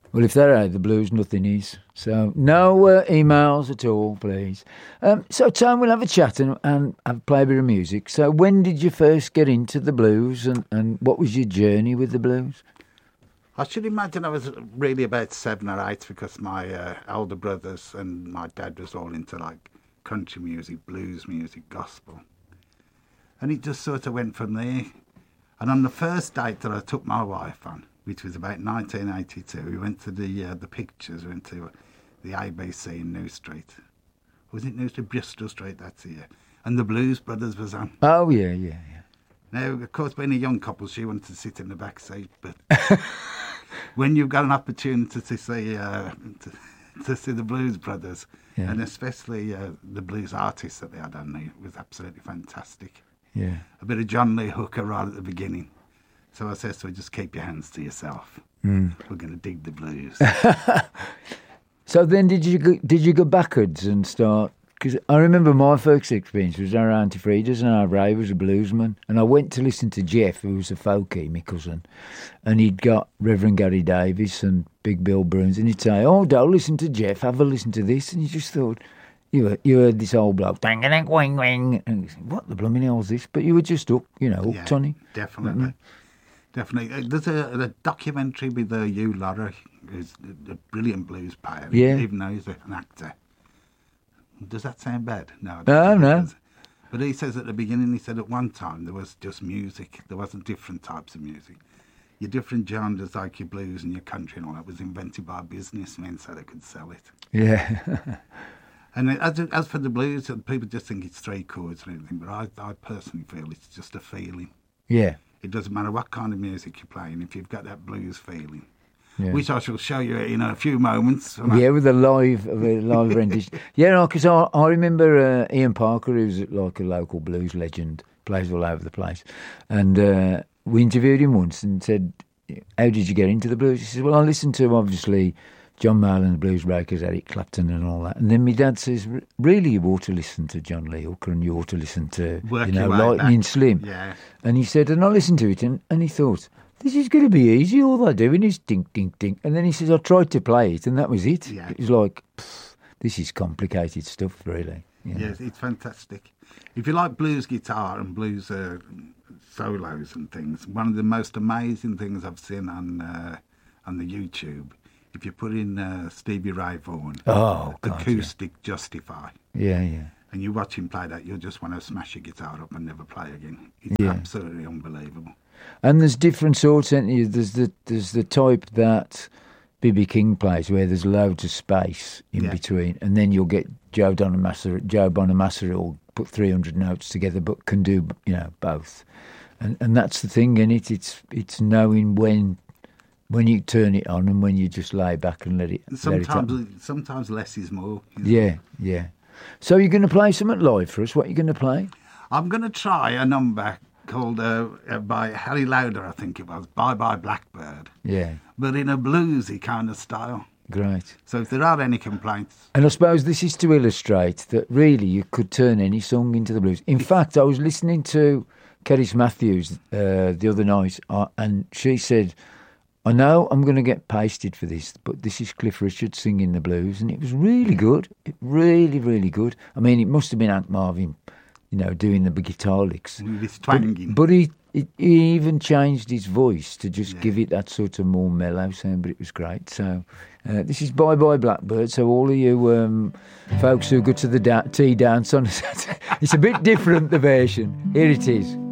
Well, if that ain't the blues, nothing is. So no emails at all, please. So Tom, we'll have a chat and have play a bit of music. So when did you first get into the blues, and what was your journey with the blues? I should imagine I was really about 7 or 8 because my elder brothers and my dad was all into like country music, blues music, gospel. And it just sort of went from there. And on the first date that I took my wife on, which was about 1982, we went to the pictures, we went to the ABC in New Street. Was it New Street? Bristol Street, that's here. And the Blues Brothers was on. Oh, yeah. Now, of course, being a young couple, she wanted to sit in the back seat, but when you've got an opportunity to see the Blues Brothers, and especially the blues artists that they had on there, it was absolutely fantastic. Yeah. A bit of John Lee Hooker right at the beginning. So I says to her, just keep your hands to yourself. We're going to dig the blues. So then did you go backwards and start? Because I remember my first experience was our Auntie Frida's, and our Ray was a bluesman. And I went to listen to Jeff, who was a folkie, my cousin. And he'd got Reverend Gary Davis and Big Bill Bruns. And he'd say, oh, don't listen to Jeff, have a listen to this. And you just thought, you heard this old bloke, dang, dang, wing, wing. And you think, what the blooming hell is this? But you were just hooked on it. Definitely. Definitely. There's a documentary with Hugh Laurie, who's a brilliant blues player, even though he's an actor. Does that sound bad? No. No. But he says at the beginning, he said at one time there was just music. There wasn't different types of music. Your different genres like your blues and your country and all that was invented by businessmen so they could sell it. Yeah. And as for the blues, people just think it's 3 chords or anything, but I personally feel it's just a feeling. Yeah. It doesn't matter what kind of music you're playing, if you've got that blues feeling, which I shall show you in a few moments. Yeah, with a live rendition. Yeah, no, because I remember Ian Parker, who's like a local blues legend, plays all over the place, and we interviewed him once and said, how did you get into the blues? He said, well, I listened to, obviously, John Mayall and the Blues Breakers, Eric Clapton and all that. And then my dad says, really, you ought to listen to John Lee Hooker and you ought to listen to, Lightning Slim. Yeah. And he said, and I listened to it and he thought, this is going to be easy. All they're doing is ding, ding, ding. And then he says, I tried to play it and that was it. Yeah. It was like, this is complicated stuff, really. Yes, it's fantastic. If you like blues guitar and blues solos and things, one of the most amazing things I've seen on the YouTube, if you put in Stevie Ray Vaughan, acoustic Justify, and you watch him play that, you'll just want to smash your guitar up and never play again. It's absolutely unbelievable. And there's different sorts, isn't there? There's the type that B.B. King plays, where there's loads of space in between, and then you'll get Joe Bonamassa will put 300 notes together, but can do both. And that's the thing, and it's knowing when you turn it on and when you just lay back and let it. Sometimes less is more. Yeah. So you're going to play something live for us. What are you going to play? I'm going to try a number called by Harry Lauder, I think it was, Bye Bye Blackbird. Yeah. But in a bluesy kind of style. Great. So if there are any complaints. And I suppose this is to illustrate that really you could turn any song into the blues. In fact, I was listening to Kerris Matthews the other night and she said, I know I'm going to get pasted for this, but this is Cliff Richard singing the blues, and it was really good. Really, really good. I mean, it must have been Hank Marvin, doing the guitar licks. With twanging. But he even changed his voice to just give it that sort of more mellow sound, but it was great. So this is Bye Bye Blackbird. So all of you folks who go to the tea dance on a Saturday, it's a bit different, the version. Here it is.